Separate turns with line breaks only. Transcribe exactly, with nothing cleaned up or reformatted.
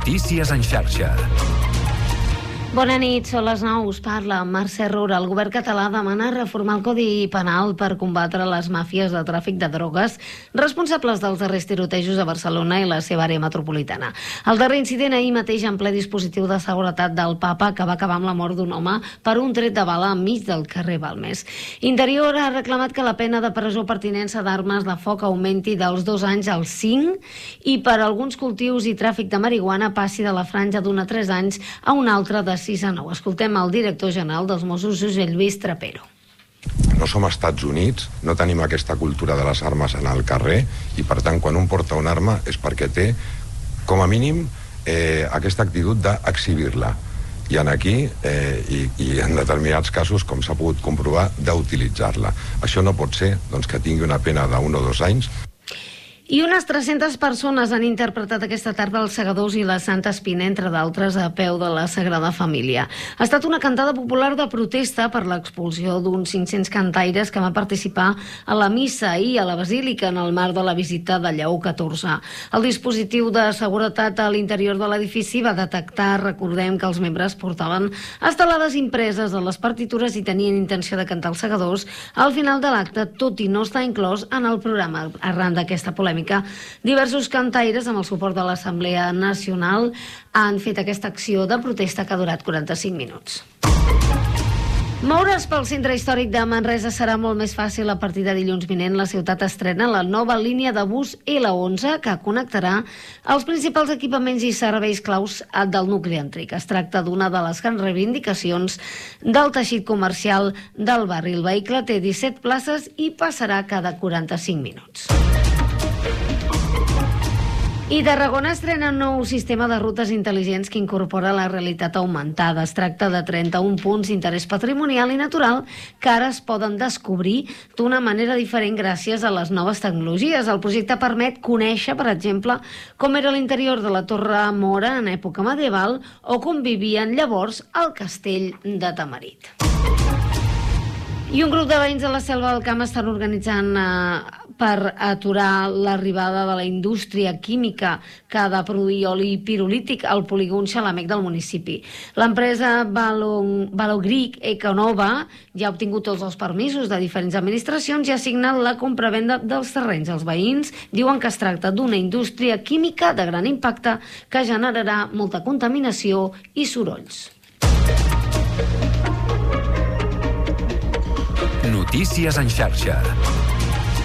Notícies en xarxa.
Bona nit, són les nou, us parla Mercè Roura. El govern català demana reformar el Codi Penal per combatre les màfies de tràfic de drogues responsables dels darrers tirotejos a Barcelona i la seva àrea metropolitana. El darrer incident ahir mateix en ple dispositiu de seguretat del Papa, que va acabar amb la mort d'un home per un tret de bala enmig del carrer Balmes. Interior ha reclamat que la pena de presó per tinença d'armes de foc augmenti dels dos anys als cinc i per alguns cultius i tràfic de marihuana passi de la franja d'un a tres anys a una altra de sis a nou. Escoltem el director general dels Mossos, Josep Lluís Trapero.
No som Estats Units, no tenim aquesta cultura de les armes en el carrer i, per tant, quan un porta una arma és perquè té, com a mínim, eh, aquesta actitud d'exhibir-la. I en aquí, eh, i, i en determinats casos, com s'ha pogut comprovar, d'utilitzar-la. Això no pot ser doncs, que tingui una pena d'un o dos anys.
I unes tres-centes persones han interpretat aquesta tarda els Segadors i la Santa Espina, entre d'altres, a peu de la Sagrada Família. Ha estat una cantada popular de protesta per l'expulsió d'uns cinc-cents cantaires que van participar a la missa ahir a la Basílica en el marc de la visita de Lleó catorze. El dispositiu de seguretat a l'interior de l'edifici va detectar, recordem, que els membres portaven estelades impreses a les partitures i tenien intenció de cantar els Segadors al final de l'acte, tot i no estar inclòs en el programa. Arran d'aquesta polèmica, diversos cantaires, amb el suport de l'Assemblea Nacional, han fet aquesta acció de protesta que ha durat quaranta-cinc minuts. Moure's pel centre històric de Manresa serà molt més fàcil a partir de dilluns vinent. La ciutat estrena la nova línia de bus L onze que connectarà els principals equipaments i serveis claus del nucli antic. Es tracta d'una de les grans reivindicacions del teixit comercial del barri. El vehicle té disset places i passarà cada quaranta-cinc minuts. I Tarragona estrena un nou sistema de rutes intel·ligents que incorpora la realitat augmentada. Es tracta de trenta-un punts d'interès patrimonial i natural que ara es poden descobrir d'una manera diferent gràcies a les noves tecnologies. El projecte permet conèixer, per exemple, com era l'interior de la Torre Mora en època medieval o com vivien llavors al castell de Tamarit. I un grup de veïns de la Selva del Camp estan organitzant eh, per aturar l'arribada de la indústria química que ha de produir oli pirolític al polígon Xalamec del municipi. L'empresa Valogric Econova ja ha obtingut tots els permisos de diferents administracions i ha signat la compravenda dels terrenys. Els veïns diuen que es tracta d'una indústria química de gran impacte que generarà molta contaminació i sorolls.
Notícies en xarxa.